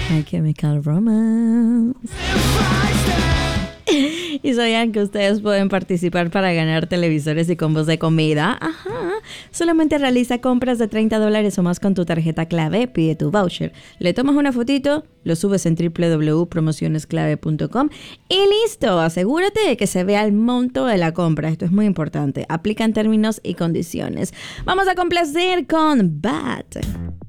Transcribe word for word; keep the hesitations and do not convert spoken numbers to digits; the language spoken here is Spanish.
My Chemical Romance. Y sabían que ustedes pueden participar para ganar televisores y combos de comida. Ajá. Solamente realiza compras de treinta dólares o más con tu tarjeta clave, pide tu voucher, le tomas una fotito, lo subes en doble u doble u doble u punto promociones clave punto com y listo. Asegúrate de que se vea el monto de la compra. Esto es muy importante. Aplican términos y condiciones. Vamos a complacer con Bad.